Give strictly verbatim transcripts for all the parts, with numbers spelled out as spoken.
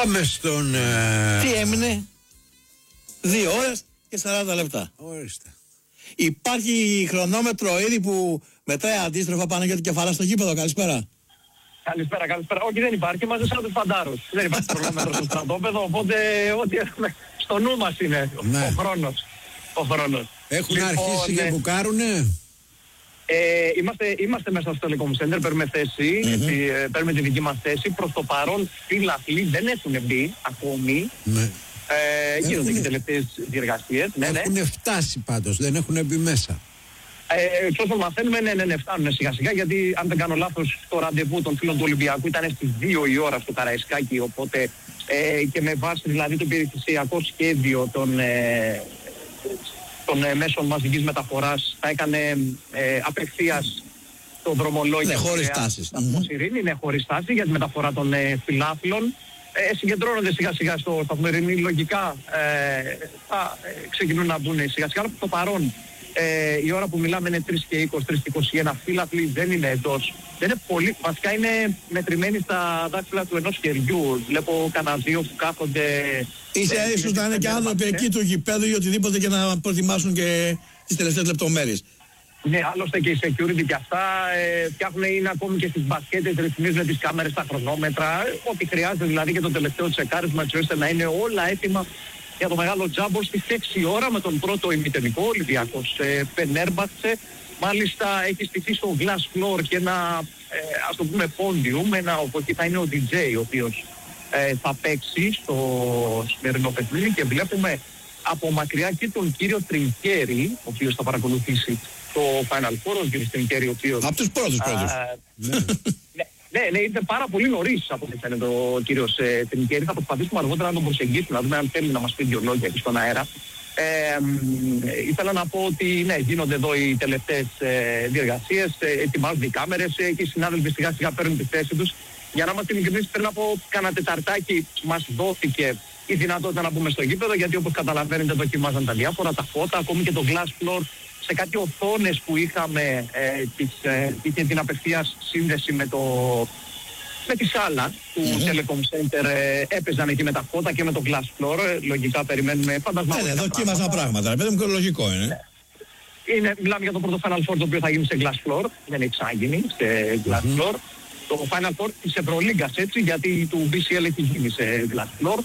Πάμε στον... Ε... Τι έμεινε? Δύο ώρες και σαράντα λεπτά. Ορίστε. Υπάρχει χρονόμετρο ήδη που μετράει αντίστροφα πάνω για το κεφαλά στο γήπεδο. Καλησπέρα. Καλησπέρα, καλησπέρα. Όχι, δεν υπάρχει, είμαστε σαν τους φαντάρους. Δεν υπάρχει χρονόμετρο στο στρατόπεδο, οπότε ό,τι έχουμε στο νου μας είναι ναι. ο χρόνος. Ο χρόνος. Έχουν λοιπόν, αρχίσει ναι. και μπουκάρουνε. Ε, είμαστε, είμαστε μέσα στο Telecom Center, παίρνουμε θέση, mm-hmm. ε, παίρνουμε τη δική μας θέση. Προς το παρόν φίλαθλοι δεν έχουν μπει ακόμη. Ναι. Ε, γίνονται και τελευταίες διεργασίες. Ναι, έχουν ναι. φτάσει πάντως, δεν έχουν μπει μέσα. Ε, εξ όσων μαθαίνουμε, ναι, ναι, ναι, φτάνουν σιγά σιγά, γιατί αν δεν κάνω λάθος το ραντεβού των φίλων του Ολυμπιακού ήταν στις δύο η ώρα στο Καραϊσκάκι, οπότε ε, και με βάση δηλαδή το περιφερειακό σχέδιο των, ε, των ε, μέσων μαζικής μεταφοράς θα έκανε ε, απευθείας το δρομολόγιο. Ναι, χωρίς τάσεις. Mm-hmm. Είναι χωρίς τάση για τη μεταφορά των ε, φιλάθλων. Ε, συγκεντρώνονται σιγά σιγά στο σταθμό Ειρήνη, λογικά ε, θα ε, ξεκινούν να μπουν σιγά σιγά. Το παρόν ε, η ώρα που μιλάμε είναι τρεις και είκοσι, τρεις και είκοσι ένα, φίλαθλοι δεν είναι εντός. Δεν είναι πολύ, βασικά είναι μετρημένοι στα δάχτυλα του ενός χεριού. Βλέπω κανένα δύο που κάθονται. Είσαι ε, ίσως να είναι και άνθρωποι εκεί του γηπέδου ή οτιδήποτε και να προετοιμάσουν και τις τελευταίες λεπτομέρειες. Ναι, άλλωστε και οι security και αυτά ε, φτιάχνουν, είναι ακόμη και στις μπασκέτες, ρυθμίζουν τις κάμερες, τα χρονόμετρα, ό,τι χρειάζεται δηλαδή και το τελευταίο τσεκάρισμα έτσι ώστε να είναι όλα έτοιμα για το μεγάλο τζάμπο στις έξι ώρα με τον πρώτο ημιτελικό Ολυμπιακός ε, Φενέρμπαχτσε. Μάλιστα έχει στηθεί στο glass floor και ένα ε, ας το πούμε podium, ένα όπου εκεί θα είναι ο ντι τζέι ο οποίος ε, θα παίξει στο σημερινό παιχνίδι και βλέπουμε από μακριά και τον κύριο Τρινκέρι, ο οποίος θα παρακολουθήσει το Final Four, ο κύριος Τρινκέρι, ο οποίος... Από τους πρώτους πρώτους. ναι, ναι, ναι, είναι πάρα πολύ νωρίς από ό,τι φαίνεται ο κύριος ε, Τρινκέρι. Θα προσπαθήσουμε αργότερα να τον προσεγγίσουμε, να δούμε αν θέλει να μας πει δύο λόγια εκεί στον αέρα. Ε, ε, ήθελα να πω ότι ναι, γίνονται εδώ οι τελευταίες ε, διεργασίες, ε, ετοιμάζονται οι κάμερες ε, και οι συνάδελφοι σιγά σιγά παίρνουν τη θέση τους. Για να είμαστε ειλικρινείς, πριν από κάνα τεταρτάκι μας δόθηκε η δυνατότητα να μπούμε στο γήπεδο, γιατί όπως καταλαβαίνετε δοκιμάζαν τα διάφορα, τα φώτα, ακόμη και το glass floor. Σε κάτι οθόνες που είχαμε ε, τις, ε, είχε την απευθείας σύνδεση με, το, με τη σάλα του mm-hmm. Telecom Center, ε, έπαιζαν εκεί με τα φώτα και με το glass floor. Ε, λογικά περιμένουμε φαντασμάτια. Ναι, δοκίμαζαν πράγματα. Παιδί μου, λογικό είναι. Ναι. είναι. Μιλάμε για το πρώτο Final Four το οποίο θα γίνει σε glass floor. Δεν έχει ξαναγίνει σε glass mm-hmm. floor. Το Final Four της Ευρωλίγκας έτσι, γιατί του μπι σι ελ έχει γίνει σε glass floor.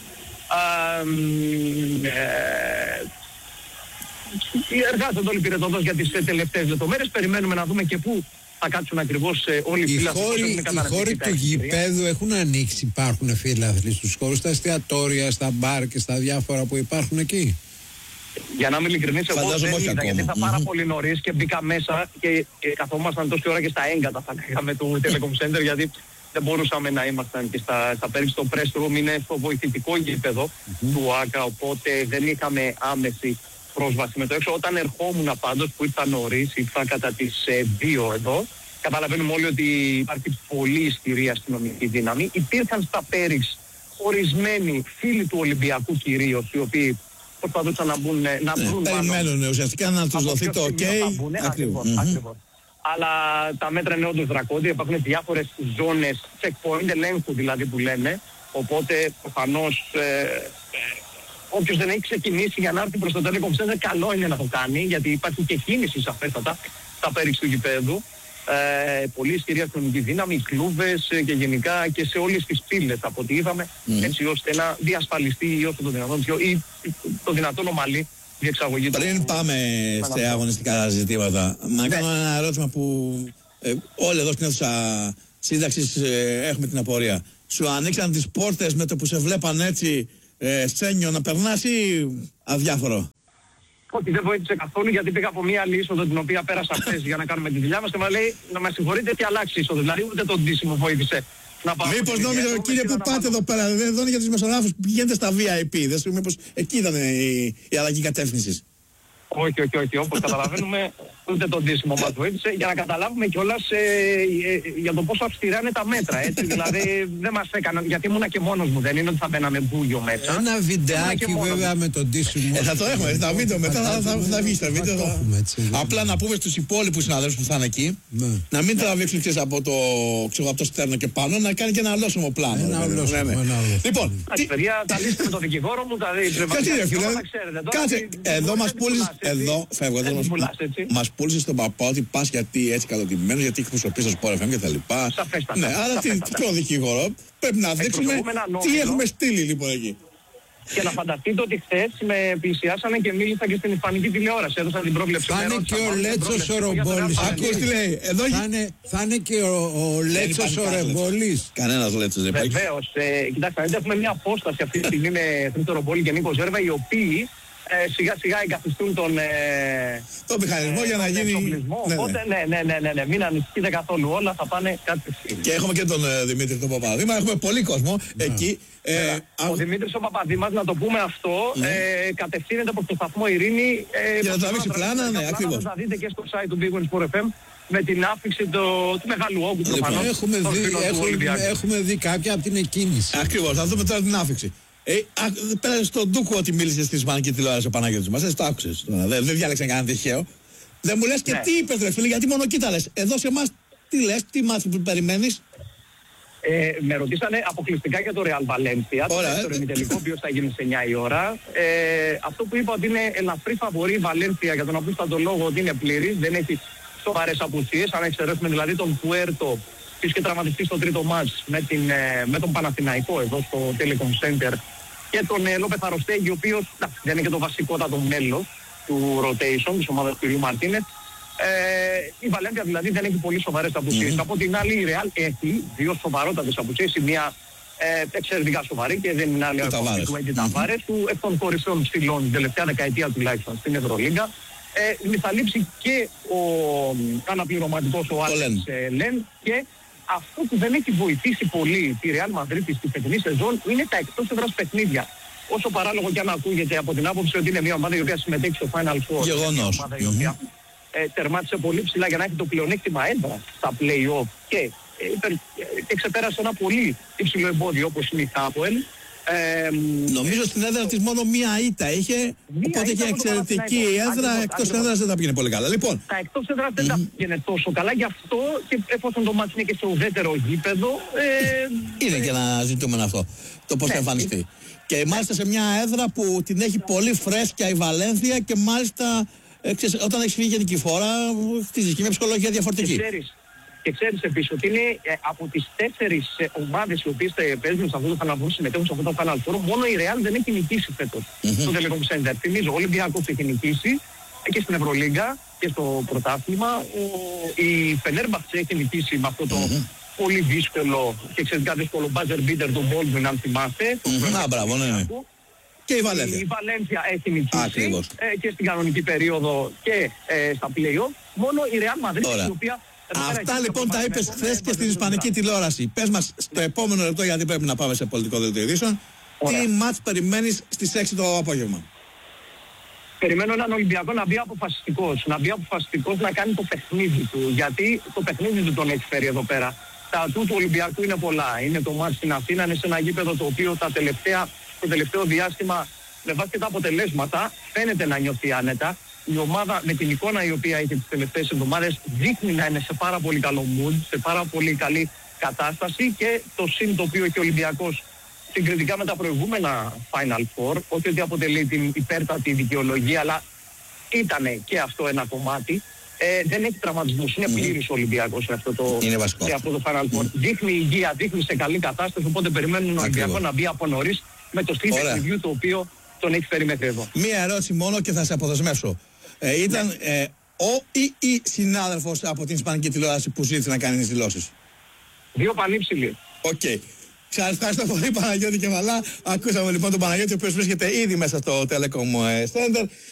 Ε, ε, εργάζονται όλοι οι πυρετοδός για τις τελευταίες λεπτομέρειες. Περιμένουμε να δούμε και πού θα κάτσουν ακριβώς όλοι οι φίλαθλοι. Οι χώροι του γηπέδου έχουν ανοίξει, υπάρχουν φίλαθλοι στους χώρους, στα εστιατόρια, στα μπαρ και στα διάφορα που υπάρχουν εκεί. Για να είμαι ειλικρινής, εγώ δεν είδα, γιατί ήταν πάρα mm-hmm. πολύ νωρίς και μπήκα μέσα και, και καθόμασταν τόση ώρα και στα έγκατα θα λέγαμε του Telecom Center, γιατί δεν μπορούσαμε να ήμασταν και στα, στα πέρυσι. Το press room είναι στο βοηθητικό γήπεδο mm-hmm. του ΆΚΑ, οπότε δεν είχαμε άμεση πρόσβαση με το έξω. Όταν ερχόμουν πάντως που ήρθα νωρίς, ήρθα κατά τις ε, δύο εδώ, καταλαβαίνουμε όλοι ότι υπάρχει πολύ ισχυρή αστυνομική δύναμη. Υπήρχαν στα πέριξ ορισμένοι φίλοι του Ολυμπιακού κυρίως, οι οποίοι προσπαθούσαν να μπουν, να ναι, βρουν περιμένουν ουσιαστικά να τους δοθεί το ok. Ακριβώς, mm-hmm. ακριβώς. Αλλά τα μέτρα είναι όντως δρακόντια, υπάρχουν διάφορες ζώνες, checkpoint, ελέγχου δηλαδή που λένε, οπότε προφανώς ε, ε, όποιος δεν έχει ξεκινήσει για να έρθει προς το Telecom Center, καλό είναι να το κάνει, γιατί υπάρχει και κίνηση σαφέστατα στα πέριξ του γηπέδου. Ε, πολύ ισχυρή αστυνομική δύναμη, κλούβες ε, και γενικά και σε όλες τις πύλες από ό,τι είδαμε, mm. έτσι ώστε να διασφαλιστεί ή όσο το δυνατόν πιο, ή το δυνατόν ομαλή διεξαγωγή του. Πριν πάμε σε αγωνιστικά ζητήματα, να κάνω ένα ερώτημα που ε, όλοι εδώ στην αίθουσα σύνταξης ε, έχουμε την απορία. Σου ανοίξαν τις πόρτες με το που σε βλέπαν έτσι ε, Σένιο να περνάς ή αδιάφορο? Όχι, δεν βοήθησε καθόλου, γιατί πήγα από μία άλλη είσοδο την οποία πέρασα χθες για να κάνουμε τη δουλειά μας και μου λέει να με συγχωρείτε, τι αλλάξει είσοδο. Δηλαδή ούτε το ντύσιμο βοήθησε να πάω. Μήπως νόμιζε κύριε που πάτε εδώ πέρα, δεν είναι για τους μεσογράφους που πηγαίνετε στα βι άι πι, δεν σου μήπως εκεί ήταν η, η αλλαγή κατεύθυνσης? Όχι, όχι, όχι. Όπως καταλαβαίνουμε, ούτε το ντύσιμο μας βοήθησε. Για να καταλάβουμε κιόλας ε, ε, για το πόσο αυστηρά είναι τα μέτρα. Έτσι. Δηλαδή δεν μας έκαναν, γιατί ήμουνα και μόνος μου, δεν είναι ότι θα μπαίναμε μπούγιο μέσα. Ένα βιντεάκι βέβαια με τον ντύσιμο. Ε, θα το έχουμε, τα βίντεο μετά θα, θα, θα βγει στα βίντεο. Θα... Απλά να πούμε στους υπόλοιπους συναδέλφους που θα είναι εκεί, ναι. να μην τραβήξουν ξέρεις, από το, ξέρω, από το στέρνο και πάνω, να κάνει και ένα ολόσωμο πλάνο. Ένα ολόσωμο. Ναι, ναι. Λοιπόν, τι... παιδιά, τα λύσετε με τον δικηγόρο μου, τα δείτε. Κάτσε, εδώ μας πούλησες, εδώ φεύγω, εδώ μας πούλησες στον παπά ότι πας γιατί έτσι καλοτημένος, γιατί εκπροσωπείς το Sport εφ εμ και τα λοιπά. Σαφέστατα. Ναι, άρα τι πιο δικηγόρο, πρέπει να δείξουμε τι έχουμε στείλει λοιπόν εκεί. Και να φανταστείτε ότι χθες με πλησιάσανε και μίλησα και στην ισπανική τηλεόραση. Έδωσα την πρόβλεψη. Θα είναι και ο Λέτσος ο Ρομπόλης. Ακούς τι λέει. Εδώ... Θα, είναι, θα είναι και ο, ο Λέτσος ο Ρομπόλης. Κανένας Λέτσος δεν υπάρχει. Βεβαίως. Ε, κοιτάξτε, έχουμε μια απόσταση αυτή τη στιγμή με Χρήστο Ρομπόλη και Νίκο Ζέρβα, οι οποίοι ε, σιγά σιγά εγκαθιστούν τον, ε, το μηχανισμό ε, για να γίνει. Ναι, οπότε ναι, ναι, ναι, ναι, ναι, μην ανησυχείτε καθόλου. Όλα θα πάνε κάτι. Και έχουμε και τον ε, Δημήτρη τον Παπαδήμα. Έχουμε πολύ κόσμο ναι. εκεί. Ε, ε, ο Δημήτρης ο Παπαδήμας, να το πούμε αυτό, ναι. ε, κατευθύνεται προς το σταθμό Ειρήνη. Ε, για να τραβήξει πλάνα, ναι, ακριβώς. Θα δείτε και στο site του Big Win Sport εφ εμ με την άφηξη του, του μεγάλου όγκου. Λοιπόν, έχουμε, δει, έχουμε, έχουμε δει κάποια από την εκκίνηση. Ακριβώς, θα δούμε τώρα την άφηξη. Ε, πέρα στον Ντούκο ότι μίλησε στη ισπανική τηλεόραση ο Παναγιώτης μας, δεν το άκουσες. Δεν, δεν διάλεξαν κανένα τυχαίο. Δεν μου λες και ναι. τι είπες ρε φίλε, γιατί μόνο κοίτα λες. Εδώ σε εμάς τι λες, τι μάθημα που περιμένεις. Ε, με ρωτήσανε αποκλειστικά για το Real Valencia, το δεύτερο ημιτελικό, ο οποίος θα γίνει σε εννιά η ώρα. Ε, αυτό που είπα ότι είναι ελαφρύ φαβορή η Βαλένθια για τον απλούστατο λόγο ότι είναι πλήρης, δεν έχει σοβαρές απουσίες, αν εξαιρέσουμε δηλαδή τον Πουέρτο, που είχε τραυματιστεί στο τρίτο μάτς με, με τον Παναθηναϊκό εδώ στο Telecom Center και τον ε, Λόπεθ Αροστέγγι, ο οποίος να, δεν είναι και το βασικότατο μέλος του rotation της ομάδας του Ριου Μαρτίνετ. Ε, η Βαλένθια δηλαδή δεν έχει πολύ σοβαρές απουσίες. Mm-hmm. Από την άλλη η Real έχει δύο σοβαρότατες απουσίες, η μία ε, εξαιρετικά σοβαρή και δεν είναι άλλη από του Έντι Ταβάρες, του εκ των κορυφαίων στυλών την τελευταία δεκαετία τουλάχιστον στην Ευρωλίγκα. Ε, θα λείψει και ο αναπληρωματικός ο Άλεξ Λεν και αυτό που δεν έχει βοηθήσει πολύ τη Real Madrid στη φετινή σεζόν είναι τα εκτός έδρας παιχνίδια. Όσο παράλογο και αν ακούγεται από την άποψη ότι είναι μια ομάδα η οποία συμμετέχει στο Final Four. Γεγονός. Ομάδα η οποία ε, τερμάτισε πολύ ψηλά για να έχει το πλεονέκτημα έδρα στα play-off και, ε, και ξεπέρασε ένα πολύ υψηλό εμπόδιο όπως είναι η Χάπουελ. Ε, Νομίζω στην έδρα της μόνο μία ήττα είχε, οπότε είχε εξαιρετική έδρα, εκτός έδρας δεν τα πήγαινε πολύ καλά. Λοιπόν, τα εκτός έδρας δεν τα πήγαινε τόσο καλά, γι' αυτό και εφόσον το μάτι είναι και σε ουδέτερο γήπεδο. Ε, είναι και ένα ζητούμενο αυτό, το πώς θα εμφανιστεί. Και μάλιστα σε μια έδρα που την έχει πολύ φρέσκια η Βαλένθια και μάλιστα ε, ξέρεις, όταν έχεις φύγει γενική φορά, χτίζεις και μια ψυχολογία διαφορετική. Και ξέρεις, και ξέρεις επίσης ότι είναι ε, από τις τέσσερις ε, ομάδες οι οποίες ε, παίζουν σε αυτό το Final Four, συμμετέχουν σε αυτό το Final Four, μόνο η Real δεν έχει νικήσει φέτος mm-hmm. στο Telecom Center. Θυμίζω, ο Ολυμπιακός έχει νικήσει και στην Ευρωλίγκα και στο πρωτάθλημα. Ο, η Φενέρμπαχτσε έχει νικήσει με αυτό το mm-hmm. πολύ δύσκολο και εξαιρετικά δύσκολο buzzer beater του Baldwin, αν θυμάστε. Mm-hmm. Α, μπράβο, ναι, ναι. Και η Βαλένθια. Η Βαλένθια έχει νικήσει ε, και στην κανονική περίοδο και ε, στα play-off. Μόνο η Real Madrid, η οποία... Αυτά λοιπόν τα είπες χθες και στην ισπανική τηλεόραση. Πες μας στο επόμενο λεπτό, γιατί πρέπει να πάμε σε πολιτικό δελτίο ειδήσεων, τι μάτς περιμένεις στις έξι το απόγευμα. Περιμένω έναν Ολυμπιακό να μπει αποφασιστικός, να μπει αποφασιστικός να κάνει το παιχνίδι του, γιατί το παιχνίδι του τον έχει φέρει εδώ πέρα. Τα ατού του Ολυμπιακού είναι πολλά. Είναι το μάτς στην Αθήνα, είναι σε ένα γήπεδο το οποίο τα τελευταία, το τελευταίο διάστημα με βάση τα αποτελέσματα φαίνεται να νιώθει άνετα. Η ομάδα με την εικόνα η οποία έχει τις τελευταίες εβδομάδες δείχνει να είναι σε πάρα πολύ καλό mood, σε πάρα πολύ καλή κατάσταση και το συν το οποίο έχει ο Ολυμπιακός συγκριτικά με τα προηγούμενα Final Four, όχι ότι αποτελεί την υπέρτατη δικαιολογία, αλλά ήταν και αυτό ένα κομμάτι. Ε, δεν έχει τραυματισμούς, είναι πλήρης ο Ολυμπιακός σε αυτό το, σε αυτό το Final Four. Mm. Δείχνει υγεία, δείχνει σε καλή κατάσταση, οπότε περιμένουν τον Ολυμπιακό να μπει από νωρίς με το στυλ παιχνιδιού το οποίο τον έχει φέρει μέχρι εδώ. Μία ερώτηση μόνο και θα σε αποδεσμεύσω. Ε, ήταν ναι. ε, ο ή η συνάδελφος από την ισπανική τηλεόραση που ζήτησε να κάνει τις δηλώσεις. Δύο πανύψηλοι. Οκ. Okay. Σας ευχαριστώ πολύ Παναγιώτη Κεβαλά. Ακούσαμε λοιπόν τον Παναγιώτη, ο οποίος βρίσκεται ήδη μέσα στο Telecom Center.